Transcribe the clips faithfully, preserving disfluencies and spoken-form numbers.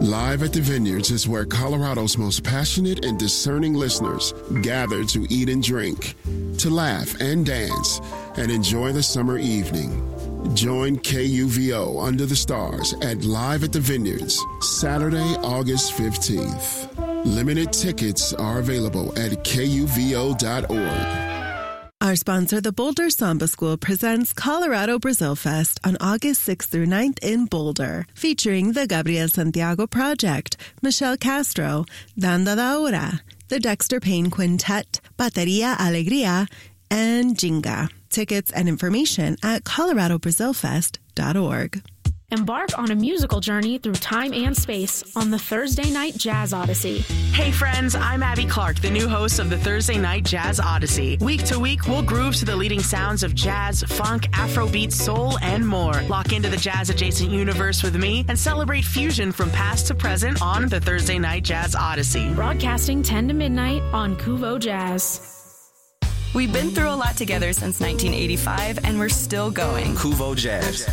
Live at the Vineyards is where Colorado's most passionate and discerning listeners gather to eat and drink, to laugh and dance, and enjoy the summer evening. Join K U V O Under the Stars at Live at the Vineyards, Saturday, August fifteenth. Limited tickets are available at K U V O dot org. Our sponsor, the Boulder Samba School, presents Colorado Brazil Fest on August sixth through ninth in Boulder, featuring the Gabriel Santiago Project, Michelle Castro, Danda da Hora, the Dexter Payne Quintet, Bateria Alegría, and Jinga. Tickets and information at colorado brazil fest dot org. Embark on a musical journey through time and space on the Thursday Night Jazz Odyssey. Hey friends, I'm Abby Clark, the new host of the Thursday Night Jazz Odyssey. Week to week, we'll groove to the leading sounds of jazz, funk, Afrobeat, soul, and more. Lock into the jazz-adjacent universe with me and celebrate fusion from past to present on the Thursday Night Jazz Odyssey. Broadcasting ten to midnight on Kuvo Jazz. We've been through a lot together since nineteen eighty-five, and we're still going. Kuvo Jazz.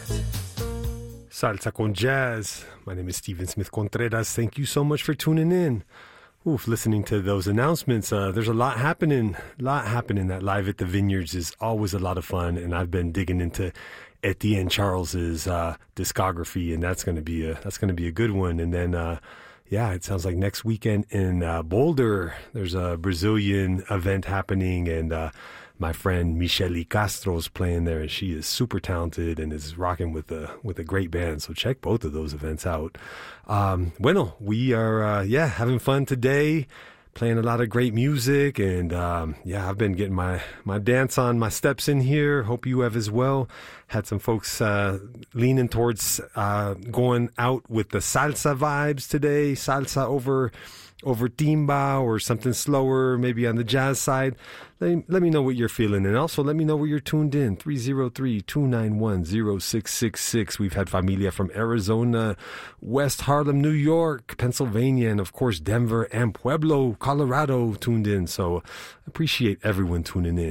Salsa con Jazz. My name is Steven Smith Contreras. Thank you so much for tuning in. Oof, listening to those announcements. Uh, there's a lot happening. A lot happening. That Live at the Vineyards is always a lot of fun, and I've been digging into Etienne Charles's uh, discography, and that's going to be a that's going to be a good one. And then, uh, yeah, it sounds like next weekend in uh, Boulder, there's a Brazilian event happening, and uh, my friend Michelle Castro's playing there, and she is super talented and is rocking with a with a great band. So check both of those events out. Um, bueno, we are uh, yeah having fun today, playing a lot of great music, and um, yeah, I've been getting my my dance on, my steps in here. Hope you have as well. Had some folks uh, leaning towards uh, going out with the salsa vibes today, salsa over. over timba or something slower, maybe on the jazz side. Let me, let me know what you're feeling. And also let me know where you're tuned in. three oh three, two nine one, oh six six six. We've had familia from Arizona, West Harlem, New York, Pennsylvania, and of course Denver and Pueblo, Colorado tuned in. So appreciate everyone tuning in.